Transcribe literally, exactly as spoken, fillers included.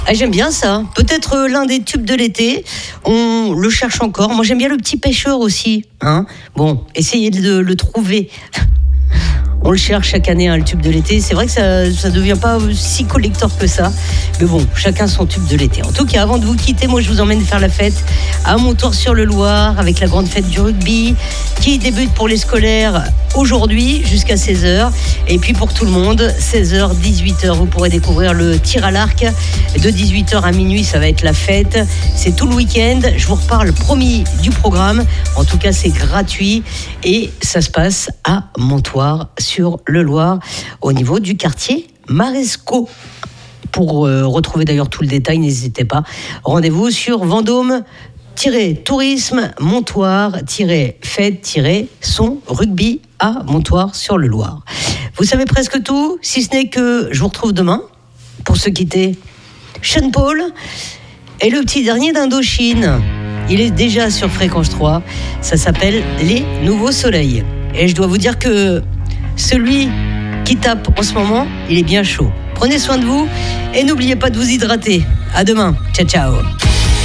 Ah, j'aime bien ça. Peut-être euh, l'un des tubes de l'été. On le cherche encore. Moi, j'aime bien le petit pêcheur aussi. Hein, bon, essayez de le trouver. On le cherche chaque année, hein, le tube de l'été. C'est vrai que ça ne devient pas si collector que ça. Mais bon, chacun son tube de l'été. En tout cas, avant de vous quitter, moi, je vous emmène faire la fête à Montoir-sur-le-Loir avec la grande fête du rugby qui débute pour les scolaires aujourd'hui jusqu'à seize heures. Et puis pour tout le monde, seize heures, dix-huit heures, vous pourrez découvrir le tir à l'arc. De dix-huit heures à minuit, ça va être la fête. C'est tout le week-end. Je vous reparle promis du programme. En tout cas, c'est gratuit et ça se passe à Montoir sur le Loir, au niveau du quartier Maresco. Pour euh, retrouver d'ailleurs tout le détail, n'hésitez pas. Rendez-vous sur Vendôme-tourisme Montoire-fête-son rugby à Montoire sur le Loir. Vous savez presque tout, si ce n'est que je vous retrouve demain pour se quitter. Sean Paul et le petit dernier d'Indochine. Il est déjà sur Fréquence trois. Ça s'appelle Les Nouveaux Soleils. Et je dois vous dire que celui qui tape en ce moment, il est bien chaud. Prenez soin de vous et n'oubliez pas de vous hydrater. À demain. Ciao, ciao.